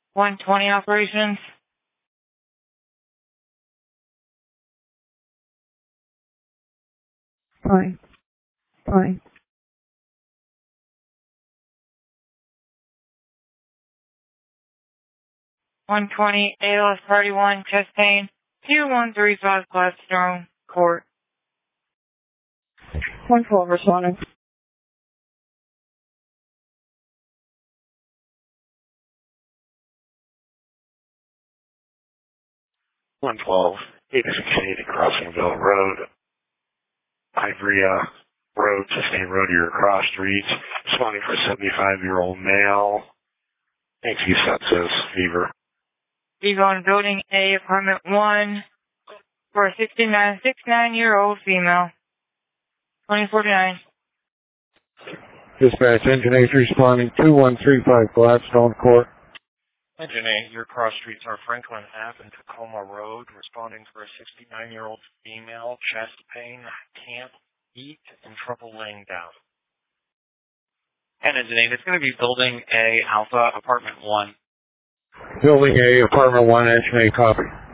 120 operations. Fine. 120 ALS Party 1, chest pain, 2135 Gladstone Court. 112 responding. 112, 8680 Crossingville Road, Ivrea Road, Sustained Road, your cross streets, responding for a 75-year-old male, anxious sepsis, fever. Vivo in Building A, Apartment 1, for a 69-year-old female. 2049. Dispatch, Engine 8 responding 2135 Gladstone Court. Engine 8, your cross streets are Franklin Ave and Tacoma Road, responding for a 69-year-old female, chest pain, can't eat, and trouble laying down. And Engine 8, it's going to be Building A, Alpha, Apartment 1. Building A, Apartment 1, Engine 8, copy.